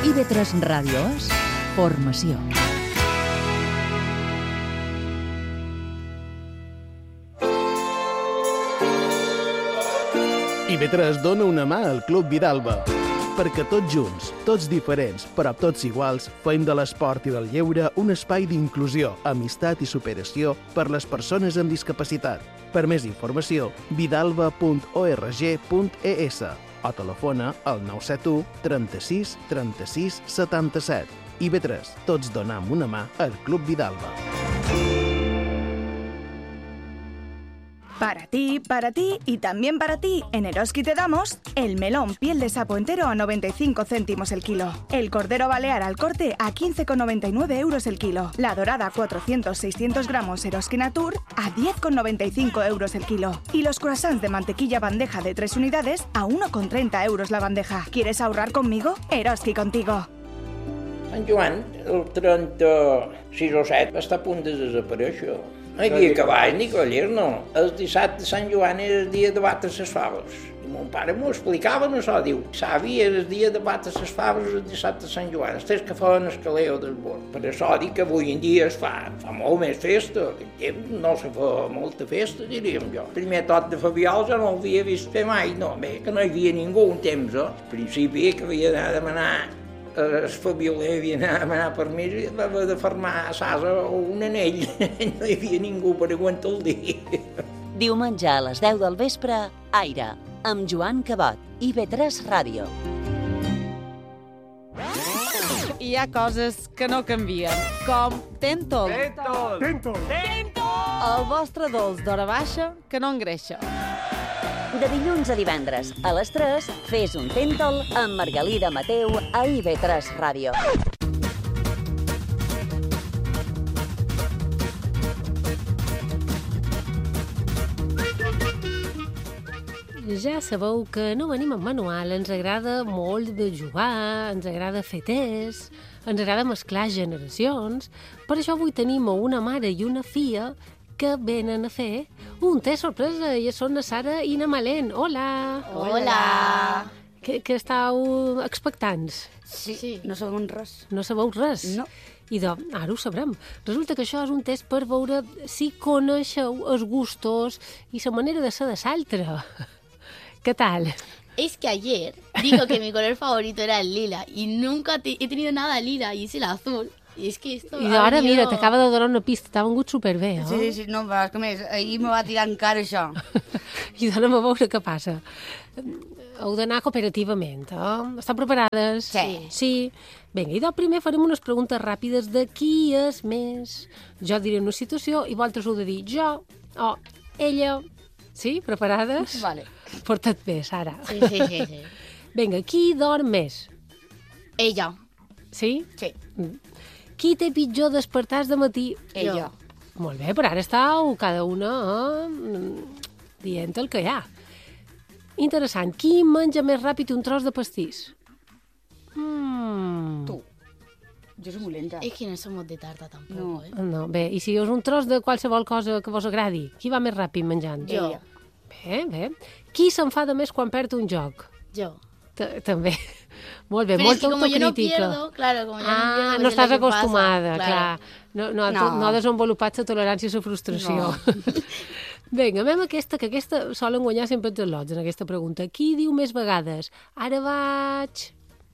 IB3 Ràdio és formació. IB3 dona una mà al Club Vidalba, perquè tots junts, tots diferents, però tots iguals, fem de l'esport i del lleure un espai d'inclusió, amistat i superació per les persones amb discapacitat. Per més informació, vidalba.org.es o telefona al 971 36 36 77. IB3, tots donam una mà al Club Vidalba. Para ti y también para ti, en Eroski te damos el melón piel de sapo entero a 95 céntimos el kilo, el cordero balear al corte a 15,99 euros el kilo, la dorada 400-600 gramos Eroski Natur a 10,95 euros el kilo y los croissants de mantequilla bandeja de 3 unidades a 1,30 euros la bandeja. ¿Quieres ahorrar conmigo? Eroski contigo. Sant Joan, el 36 o 7, està a punt de desaparèixer. No hi havia cavall ni collers, no. El dissabte de Sant Joan era el dia de batre les faves. I mon pare m'ho explicava, no això, diu, savi, era el dia de batre les faves el dissabte de Sant Joan, els que feien el caleo del bord. Per això dic que avui en dia es fa molt més festa. En temps no se fa molta festa, diríem jo. El primer tot de Fabiol jo no l'havia vist fer mai, no, bé, que no hi havia ningú un temps, Al principi que havia d'anar a demanar el Fabioler havia d'anar a demanar permís i va haver de fermar a Sasa o un anell. No hi havia ningú per aguantar el dia. Diumenge a les 10 del vespre, Aire, amb Joan Cabot, IB3 Ràdio. Hi ha coses que no canvien, com Tentol. Tentol! El vostre dolç d'hora baixa que no engreixa. De dilluns a divendres, a les 3, fes un Tentol amb Margalida Mateu a IB3 Ràdio. Ja sabeu que no venim amb manual, ens agrada molt de jugar, ens agrada fer tests, ens agrada mesclar generacions. Per això avui tenim una mare i una filla que venen a fer un test sorpresa i són na Sara i na Malén. Hola! Hola! Que estàu expectants? Sí, no sabem res. No sabeu res? No. Idò, ara ho sabrem. Resulta que això és un test per veure si coneixeu els gustos i la manera de ser de l'altre. ¿Qué tal? Es que ayer digo que mi color favorito era el lila y nunca he tenido nada lila y es el azul. I és que esto I ara, mira, t'acaba de donar una pista, t'ha vengut superbé, eh? Sí, no, però és que més, ahir me va tirar encara això. I dona'm a veure què passa. Heu d'anar cooperativament, eh? Estan preparades? Sí. Sí. Vinga, i primer farem unes preguntes ràpides de qui és més. Jo diré una situació i vosaltres heu de dir jo o ella. Sí? Preparades? Vale. Porta't bé, Sara. Sí. Vinga, qui dorm més? Ella. Sí? Sí. Qui té pitjor despertars de matí? Ella. Molt bé, però ara estàu cada una dient el que hi ha. Interessant. Qui menja més ràpid un tros de pastís? Tu. Jo soc molt lenta. Es que no somos de tarta tampoco, No. No, bé, i si és un tros de qualsevol cosa que vos agradi? Qui va més ràpid menjant? Jo. Bé. Qui s'enfada més quan perd un joc? Yo. També. Molt bé, Pero molt es que como yo no autocrítica. pierdo, claro, como yo no pierdo... pues No es estàs lo que pasa, acostumada, claro. clar. No. No ha desenvolupat la tolerància a la frustració. No. Vinga, anem a aquesta, que aquesta solen guanyar sempre els lots en aquesta pregunta. Qui diu més vegades? Ara vaig...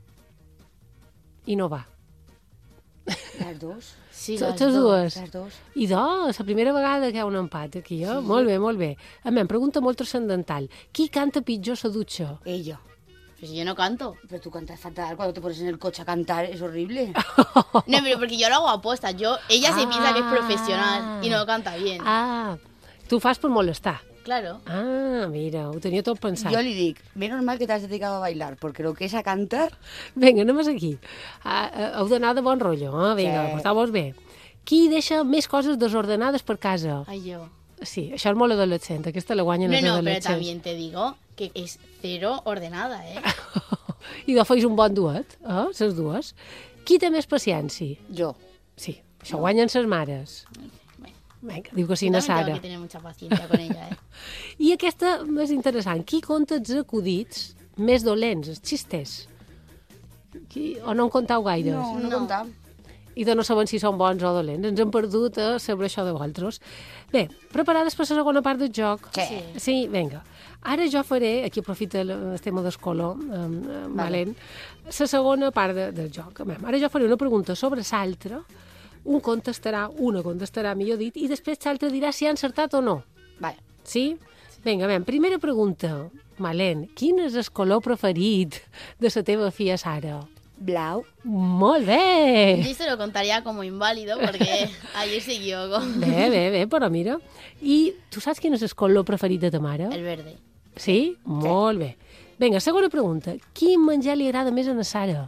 I no va. Les dos? Sí, Totes dues. Les dos. I la primera vegada que hi ha un empat aquí, eh? Sí. Molt bé. A mi, pregunta molt transcendental. Qui canta pitjor a la dutxa? Ella. Pues yo no canto. Pero tú cantas fatal. Cuando te pones en el coche a cantar es horrible. No, pero porque yo lo hago aposta. Ella se piensa que es profesional y no canta bien. Tu fas per molestar. Claro. Mira, ho tenia tot pensat. Yo le digo, menos mal que te has dedicado a bailar, porque lo que es a cantar... Vinga, anem aquí. Heu d'anar de bon rotllo, eh? Vinga, Sí. porteu-vos bé. Qui deixa més coses desordenades per casa? Ay, yo. Sí, això és molt adolescent, aquesta la guanyen els No, pero adolescents. también te digo que es cero ordenada, ¿eh? I de feis un bon duet, les dues. Qui té més paciència? Jo. Sí, això guanyen les mares. Vinga, diu que sí, Yo na también tengo Sara. que tener mucha paciencia con ella, ¿eh? I aquesta és interessant. Qui conta els acudits més dolents, els xistes? O no en comptau gaires? No comptam. I de no saben si són bons o dolents. Ens hem perdut a saber això de vosaltres. Bé, preparades per la segona part del joc? Sí, vinga. Ara jo faré, aquí aprofito el tema d'escolor, Malén, la segona part del joc. Ara jo faré una pregunta sobre l'altra, una contestarà, millor dit, i després l'altre dirà si ha encertat o no. Vale. Sí? Vinga, primera pregunta. Malén, quin és el color preferit de la teva filla Sara? Blau. Molt bé! Yo se lo contaría como inválido porque ayer se equivocó. Bé, però mira. I tu saps quin és el color preferit de ta mare? El verde. Sí? Molt bé. Vinga, segona pregunta. Quin menjar li agrada més a la Sara?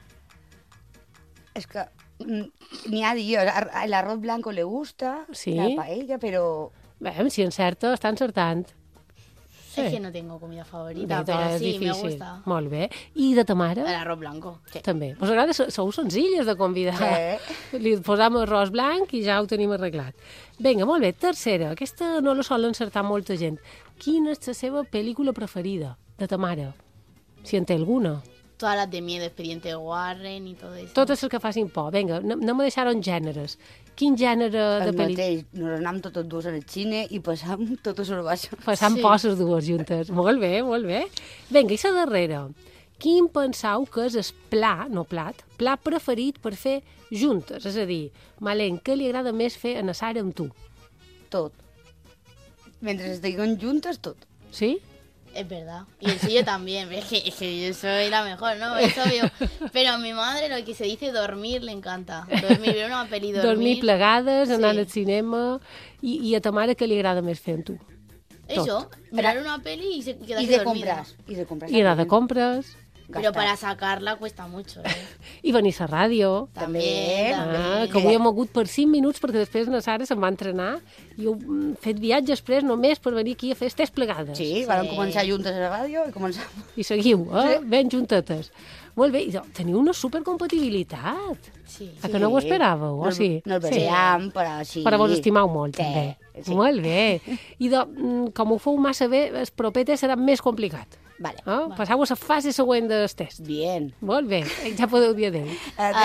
Es que ni ha dicho, el arroz blanco le gusta, Sí. la paella, pero... Bé, si encerta, està encertant. Sí. Es que no tengo comida favorita, Bé, pero és sí, me difícil. gusta. Molt bé. I de ta mare? El arroz blanco. Sí. També. Vos agrada? Sou senzilles de convidar. Sí. Li posam arròs blanc i ja ho tenim arreglat. Vinga, molt bé. Tercera. Aquesta no la sol encertar molta gent. Quina és la seva pel·lícula preferida de ta mare? Si en té alguna. Todas las de miedo, Expediente Warren y todo eso. Totes les que facin por. Vinga, anem a deixar-ho en gèneres. Quin gènere de El pel·lícula? mateix, nos anem totes dues al cine i passam totes a baix. Passant por les dues juntes. Molt bé, molt bé. Vinga, i la darrera. Quin pensau que és el plat preferit per fer juntes? És a dir, Malén, què li agrada més fer a la Sara amb tu? Tot. Mentre estiguem juntes, tot. Sí? Es verdad. Y el suyo también. Es que yo soy la mejor, ¿no? Es obvio. Pero a mi madre lo que se dice dormir le encanta. Dormir, ver una peli, dormir. Dormir plegades, anar Sí. al cinema... I a ta mare què li agrada més fer amb tu? Eso, mirar una peli y quedarse I de dormida. compras. I de compras. I anar de compres... Pero para sacarla cuesta mucho, ¿eh? I venir a la ràdio. También, también. Que avui hem hagut per 5 minuts perquè després la Sara se'n va entrenar i heu fet viatge express només per venir aquí a fer estes plegades. Sí, vam començar juntes a la ràdio i començar... I seguiu, ben juntetes. Molt bé, i teniu una supercompatibilitat. Sí. A que no ho esperàveu, o sí? Nos veiem, però sí. Però vos estimau molt, Sí, també. sí. Molt bé. I com ho feu massa bé, el proper test serà més complicat. Vale. Passau a la fase següent del test. Bien. Molt bé, ja podeu dir adéu. Adéu.